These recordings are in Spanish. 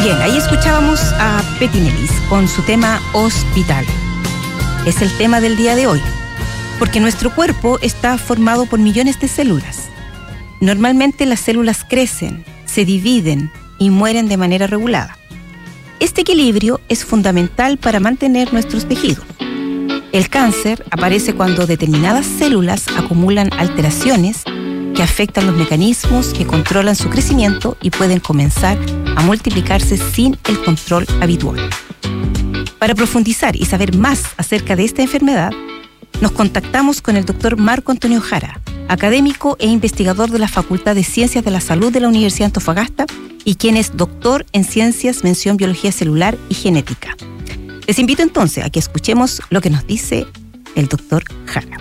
Bien, ahí escuchábamos a Petimelis con su tema Hospital. Es el tema del día de hoy, porque nuestro cuerpo está formado por millones de células. Normalmente las células crecen, se dividen y mueren de manera regulada. Este equilibrio es fundamental para mantener nuestros tejidos. El cáncer aparece cuando determinadas células acumulan alteraciones que afectan los mecanismos que controlan su crecimiento y pueden comenzar a multiplicarse sin el control habitual. Para profundizar y saber más acerca de esta enfermedad, nos contactamos con el doctor Marco Antonio Jara, académico e investigador de la Facultad de Ciencias de la Salud de la Universidad de Antofagasta y quien es doctor en Ciencias, mención Biología Celular y Genética. Les invito entonces a que escuchemos lo que nos dice el doctor Jara.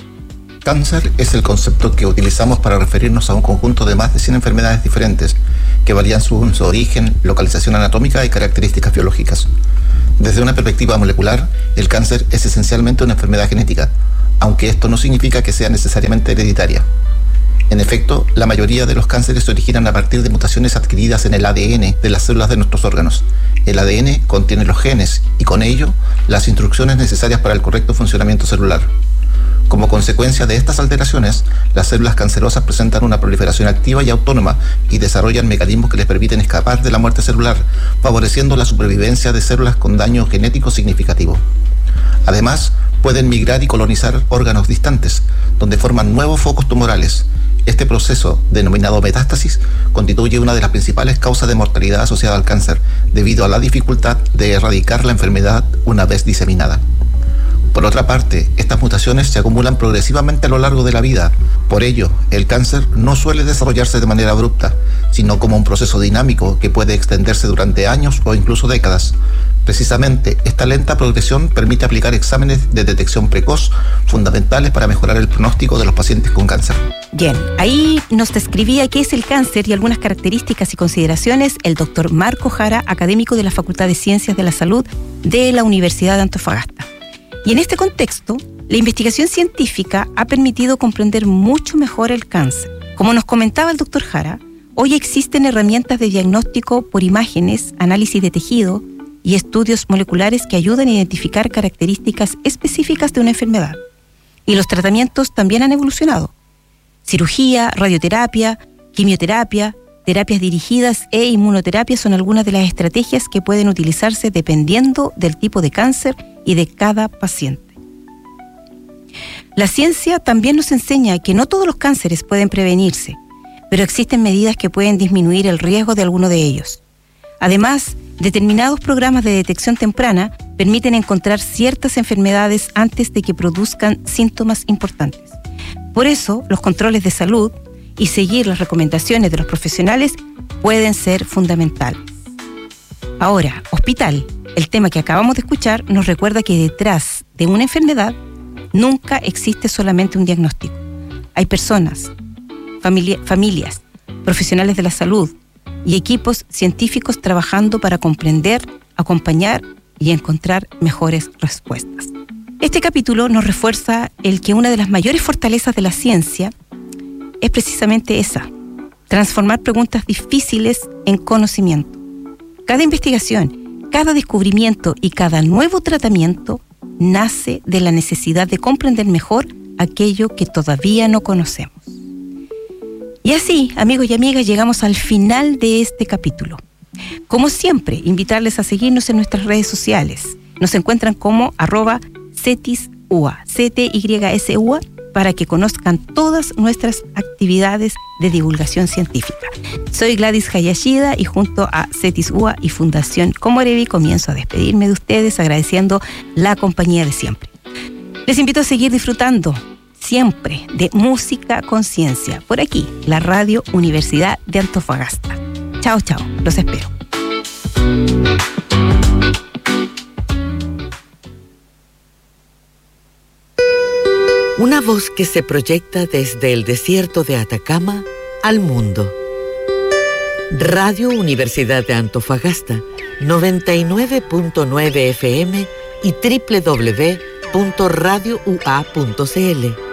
Cáncer es el concepto que utilizamos para referirnos a un conjunto de más de 100 enfermedades diferentes que varían su origen, localización anatómica y características biológicas. Desde una perspectiva molecular, el cáncer es esencialmente una enfermedad genética, aunque esto no significa que sea necesariamente hereditaria. En efecto, la mayoría de los cánceres se originan a partir de mutaciones adquiridas en el ADN de las células de nuestros órganos. El ADN contiene los genes y con ello las instrucciones necesarias para el correcto funcionamiento celular. Como consecuencia de estas alteraciones, las células cancerosas presentan una proliferación activa y autónoma y desarrollan mecanismos que les permiten escapar de la muerte celular, favoreciendo la supervivencia de células con daño genético significativo. Además, pueden migrar y colonizar órganos distantes, donde forman nuevos focos tumorales. Este proceso, denominado metástasis, constituye una de las principales causas de mortalidad asociada al cáncer, debido a la dificultad de erradicar la enfermedad una vez diseminada. Por otra parte, estas mutaciones se acumulan progresivamente a lo largo de la vida. Por ello, el cáncer no suele desarrollarse de manera abrupta, sino como un proceso dinámico que puede extenderse durante años o incluso décadas. Precisamente, esta lenta progresión permite aplicar exámenes de detección precoz, fundamentales para mejorar el pronóstico de los pacientes con cáncer. Bien, ahí nos describía qué es el cáncer y algunas características y consideraciones el doctor Marco Jara, académico de la Facultad de Ciencias de la Salud de la Universidad de Antofagasta. Y en este contexto, la investigación científica ha permitido comprender mucho mejor el cáncer. Como nos comentaba el doctor Jara, hoy existen herramientas de diagnóstico por imágenes, análisis de tejido y estudios moleculares que ayudan a identificar características específicas de una enfermedad. Y los tratamientos también han evolucionado. Cirugía, radioterapia, quimioterapia, terapias dirigidas e inmunoterapia son algunas de las estrategias que pueden utilizarse dependiendo del tipo de cáncer y de cada paciente. La ciencia también nos enseña que no todos los cánceres pueden prevenirse, pero existen medidas que pueden disminuir el riesgo de alguno de ellos. Además, determinados programas de detección temprana permiten encontrar ciertas enfermedades antes de que produzcan síntomas importantes. Por eso, los controles de salud y seguir las recomendaciones de los profesionales pueden ser fundamentales. Ahora, hospital, el tema que acabamos de escuchar, nos recuerda que detrás de una enfermedad nunca existe solamente un diagnóstico. Hay personas, familias, profesionales de la salud y equipos científicos trabajando para comprender, acompañar y encontrar mejores respuestas. Este capítulo nos refuerza el que una de las mayores fortalezas de la ciencia es precisamente esa: transformar preguntas difíciles en conocimiento. Cada investigación, cada descubrimiento y cada nuevo tratamiento nace de la necesidad de comprender mejor aquello que todavía no conocemos. Y así, amigos y amigas, llegamos al final de este capítulo. Como siempre, invitarles a seguirnos en nuestras redes sociales. Nos encuentran como @CETISUA, CTYSUA, para que conozcan todas nuestras actividades de divulgación científica. Soy Gladys Hayashida y junto a CETISUA y Fundación Comorevi comienzo a despedirme de ustedes agradeciendo la compañía de siempre. Les invito a seguir disfrutando siempre de música con ciencia por aquí, la Radio Universidad de Antofagasta. Chao, chao, los espero. Una voz que se proyecta desde el desierto de Atacama al mundo. Radio Universidad de Antofagasta, 99.9 FM y www.radioua.cl.